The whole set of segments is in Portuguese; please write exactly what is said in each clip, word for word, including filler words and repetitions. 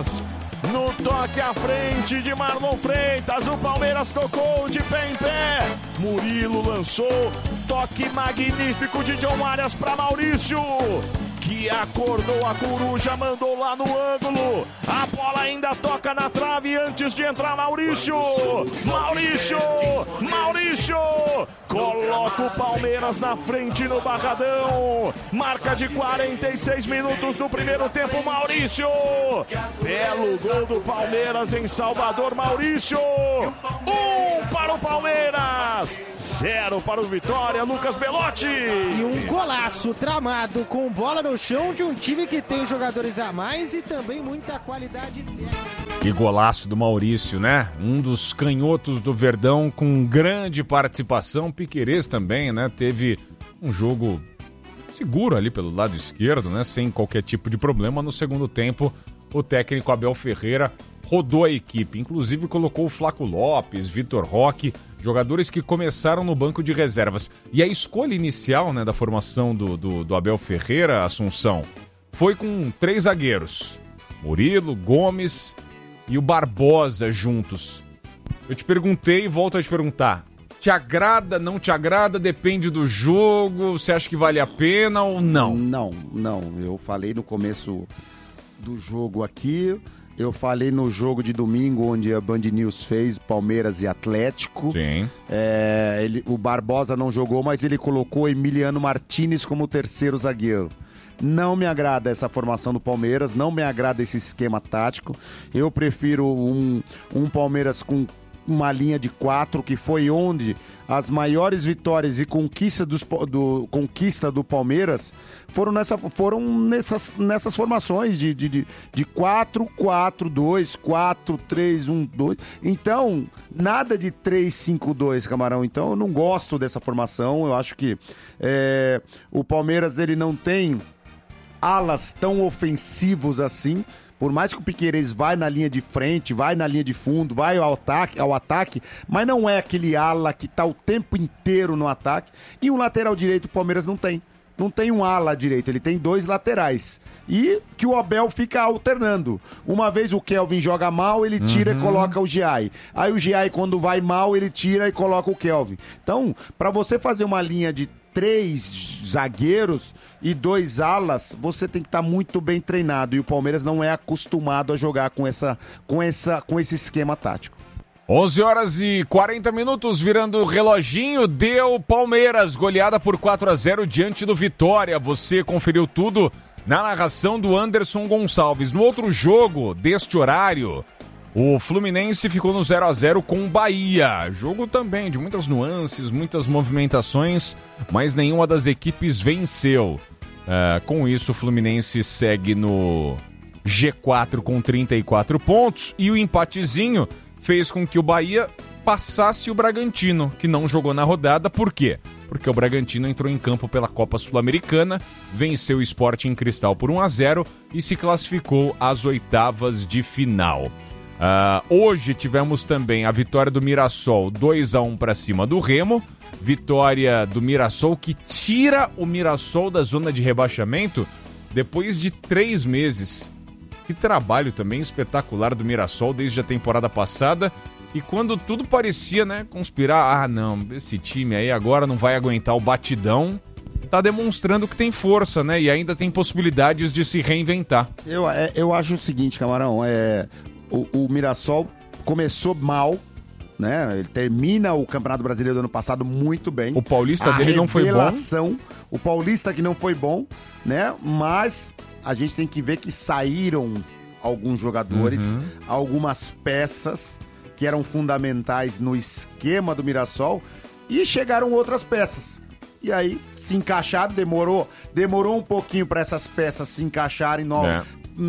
Palmeiras. No toque à frente de Marlon Freitas, o Palmeiras tocou de pé em pé. Murilo lançou, toque magnífico de John Arias para Maurício, que acordou a coruja, mandou lá no ângulo. A bola ainda toca na trave antes de entrar Maurício. Maurício, Maurício, coloca o Palmeiras na frente no Barradão. Marca de quarenta e seis minutos do primeiro tempo, Maurício. Belo gol do Palmeiras em Salvador, Maurício. Um para o Palmeiras, zero para o Vitória, Lucas Belotti. E um golaço tramado com bola no chão de um time que tem jogadores a mais e também muita qualidade técnica. E golaço do Maurício, né? Um dos canhotos do Verdão com grande participação. Piquerez também, né? Teve um jogo seguro ali pelo lado esquerdo, né? Sem qualquer tipo de problema. No segundo tempo, o técnico Abel Ferreira rodou a equipe. Inclusive colocou o Flaco Lopes, Vitor Roque, jogadores que começaram no banco de reservas. E a escolha inicial, né, da formação do, do, do Abel Ferreira, Assunção, foi com três zagueiros. Murilo, Gomes e o Barbosa juntos. Eu te perguntei e volto a te perguntar. Te agrada, não te agrada? Depende do jogo? Você acha que vale a pena ou não? Não, não. Eu falei no começo do jogo aqui... Eu falei no jogo de domingo, onde a Band News fez Palmeiras e Atlético. Sim. É, ele, o Barbosa não jogou, mas ele colocou Emiliano Martinez como terceiro zagueiro. Não me agrada essa formação do Palmeiras, não me agrada esse esquema tático. Eu prefiro um, um Palmeiras com uma linha de quatro, que foi onde as maiores vitórias e conquista, dos, do, conquista do Palmeiras foram, nessa, foram nessas, nessas formações de, de, de quatro, quatro, dois, quatro, três, um, dois. Então, nada de três, cinco, dois, Camarão. Então, eu não gosto dessa formação. Eu acho que é, o Palmeiras ele não tem alas tão ofensivos assim. Por mais que o Piquerez vai na linha de frente, vai na linha de fundo, vai ao ataque, ao ataque, mas não é aquele ala que tá o tempo inteiro no ataque. E o lateral direito o Palmeiras não tem. Não tem um ala direito, ele tem dois laterais. E que o Abel fica alternando. Uma vez o Kelvin joga mal, ele tira uhum. e coloca o Giai. Aí o Giai, quando vai mal, ele tira e coloca o Kelvin. Então, para você fazer uma linha de três zagueiros e dois alas, você tem que estar tá muito bem treinado, e o Palmeiras não é acostumado a jogar com, essa, com, essa, com esse esquema tático. onze horas e quarenta minutos, virando o reloginho, deu Palmeiras, goleada por quatro a zero diante do Vitória. Você conferiu tudo na narração do Anderson Gonçalves. No outro jogo deste horário, o Fluminense ficou no zero a zero com o Bahia. Jogo também de muitas nuances, muitas movimentações, mas nenhuma das equipes venceu. Uh, com isso, o Fluminense segue no G quatro com trinta e quatro pontos, e o empatezinho fez com que o Bahia passasse o Bragantino, que não jogou na rodada. Por quê? Porque o Bragantino entrou em campo pela Copa Sul-Americana, venceu o Sporting Cristal por um a zero e se classificou às oitavas de final. Uh, hoje tivemos também a vitória do Mirassol, dois a um para cima do Remo. Vitória do Mirassol que tira o Mirassol da zona de rebaixamento depois de três meses. Que trabalho também espetacular do Mirassol desde a temporada passada. E quando tudo parecia, né, conspirar, ah não, esse time aí agora não vai aguentar o batidão, tá demonstrando que tem força, né, e ainda tem possibilidades de se reinventar. Eu, é, eu acho o seguinte, Camarão, é... O, o Mirassol começou mal, né? Ele termina o Campeonato Brasileiro do ano passado muito bem. O Paulista a dele não foi bom. O Paulista que não foi bom, né? Mas a gente tem que ver que saíram alguns jogadores, uhum. algumas peças que eram fundamentais no esquema do Mirassol, e chegaram outras peças. E aí se encaixaram, demorou, demorou um pouquinho para essas peças se encaixarem no... é.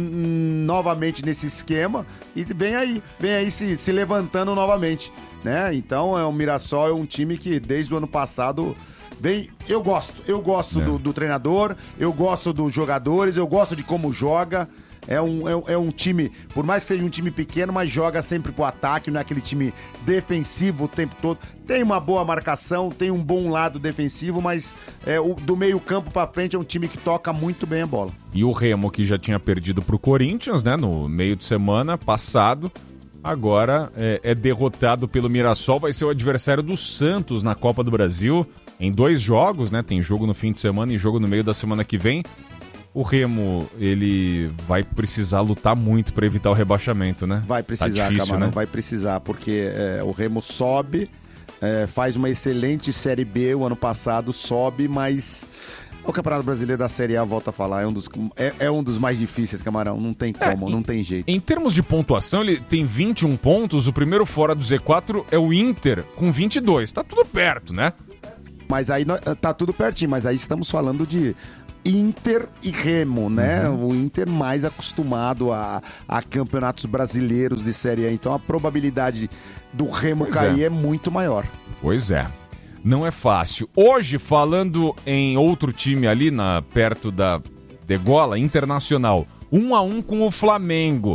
novamente nesse esquema, e vem aí, vem aí se, se levantando novamente, né? Então é o Mirassol é um time que desde o ano passado vem, eu gosto, eu gosto é. do, do treinador, eu gosto dos jogadores, eu gosto de como joga, É um, é, um, é um time, por mais que seja um time pequeno, mas joga sempre pro ataque, não é aquele time defensivo o tempo todo. Tem uma boa marcação, tem um bom lado defensivo, mas é, o, do meio campo pra frente é um time que toca muito bem a bola. E o Remo, que já tinha perdido pro Corinthians, né, no meio de semana passado, agora é, é derrotado pelo Mirassol, vai ser o adversário do Santos na Copa do Brasil, em dois jogos, né, tem jogo no fim de semana e jogo no meio da semana que vem. O Remo, ele vai precisar lutar muito para evitar o rebaixamento, né? Vai precisar, tá difícil, Camarão, né? Vai precisar, porque é, o Remo sobe, é, faz uma excelente Série B o ano passado, sobe, mas o Campeonato Brasileiro da Série A, volta a falar, é um dos, é, é um dos mais difíceis, Camarão, não tem como, é, não em, tem jeito. Em termos de pontuação, ele tem vinte e um pontos, o primeiro fora do Z quatro é o Inter, com vinte e dois, tá tudo perto, né? Mas aí tá tudo pertinho, mas aí estamos falando de Inter e Remo, né? Uhum. O Inter mais acostumado a, a campeonatos brasileiros de Série A. Então a probabilidade do Remo pois cair é. é muito maior. Pois é. Não é fácil. Hoje, falando em outro time ali, na, perto da degola, Internacional, um a um com o Flamengo.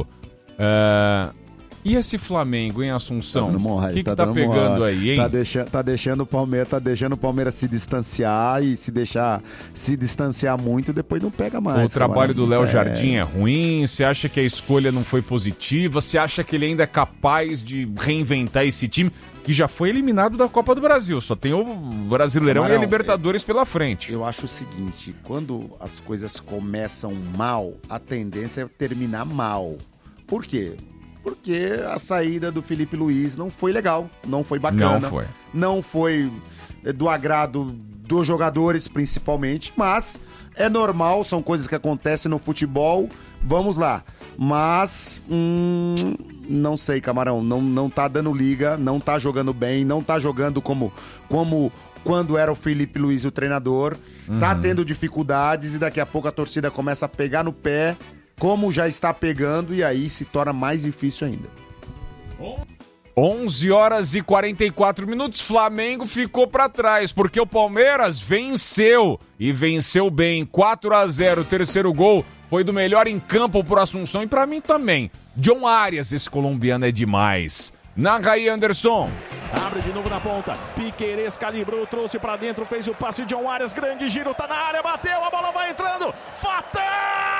Uh, e esse Flamengo em Assunção? O que, que tá, tá pegando morra. aí, hein? Tá deixando, tá deixando o Palmeiras, tá deixando o Palmeiras se distanciar e se deixar se distanciar muito, depois não pega mais. O trabalho do Léo é... Jardim é ruim? Você acha que a escolha não foi positiva? Você acha que ele ainda é capaz de reinventar esse time que já foi eliminado da Copa do Brasil? Só tem o Brasileirão Camarão, e a Libertadores eu, pela frente. Eu acho o seguinte, quando as coisas começam mal, a tendência é terminar mal. Por quê? Porque a saída do Felipe Luiz não foi legal, não foi bacana. Não foi. Não foi do agrado dos jogadores, principalmente, mas é normal, são coisas que acontecem no futebol, vamos lá. Mas, hum, não sei, Camarão, não, não tá dando liga, não tá jogando bem, não tá jogando como, como quando era o Felipe Luiz o treinador, uhum. Tá tendo dificuldades e daqui a pouco a torcida começa a pegar no pé, como já está pegando, e aí se torna mais difícil ainda. onze horas e quarenta e quatro minutos, Flamengo ficou para trás, porque o Palmeiras venceu, e venceu bem, quatro a zero, o terceiro gol foi do melhor em campo por Assunção, e para mim também. John Arias, esse colombiano é demais. Narra aí, Anderson. Abre de novo na ponta, Piquerez calibrou, trouxe para dentro, fez o passe, John Arias, grande giro, tá na área, bateu, a bola vai entrando, fatal!